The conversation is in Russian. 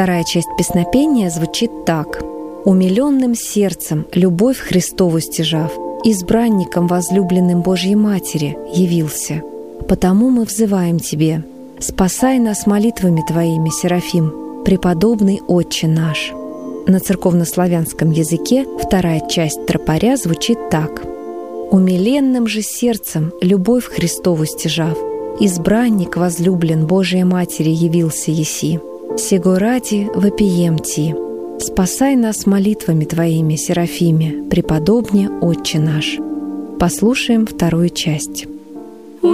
Вторая часть песнопения звучит так. «Умиленным сердцем, любовь Христову стяжав, избранником возлюбленным Божьей Матери явился. Потому мы взываем Тебе, спасай нас молитвами Твоими, Серафим, преподобный Отче наш». На церковнославянском языке вторая часть тропаря звучит так. «Умиленным же сердцем, любовь Христову стяжав, избранник возлюблен Божией Матери явился еси. Сего ради вопием Ти. Спасай нас молитвами Твоими, Серафиме, преподобне Отче наш». Послушаем вторую часть.